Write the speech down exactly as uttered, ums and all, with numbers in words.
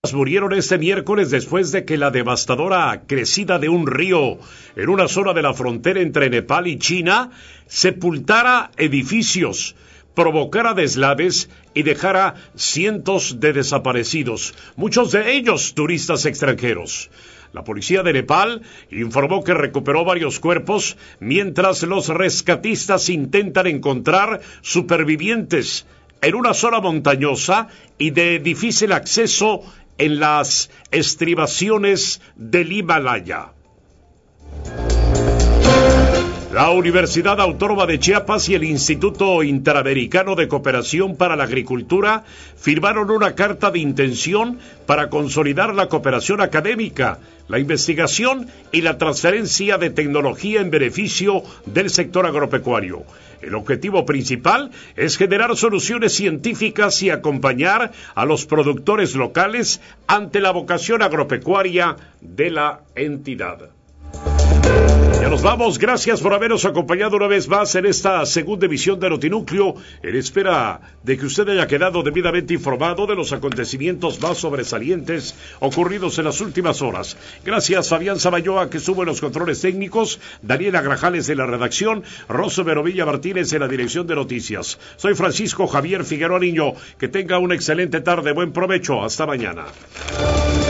murieron este miércoles después de que la devastadora crecida de un río en una zona de la frontera entre Nepal y China sepultara edificios, provocara deslaves y dejara cientos de desaparecidos, muchos de ellos turistas extranjeros. La policía de Nepal informó que recuperó varios cuerpos mientras los rescatistas intentan encontrar supervivientes en una zona montañosa y de difícil acceso en las estribaciones del Himalaya. La Universidad Autónoma de Chiapas y el Instituto Interamericano de Cooperación para la Agricultura firmaron una carta de intención para consolidar la cooperación académica, la investigación y la transferencia de tecnología en beneficio del sector agropecuario. El objetivo principal es generar soluciones científicas y acompañar a los productores locales ante la vocación agropecuaria de la entidad. Ya nos vamos, gracias por habernos acompañado una vez más en esta segunda emisión de Notinúcleo, en espera de que usted haya quedado debidamente informado de los acontecimientos más sobresalientes ocurridos en las últimas horas. Gracias Fabián Samayoa, que estuvo en los controles técnicos, Daniela Grajales en la redacción, Rosso Verovilla Martínez en la dirección de noticias. Soy Francisco Javier Figueroa Niño, que tenga una excelente tarde, buen provecho, hasta mañana.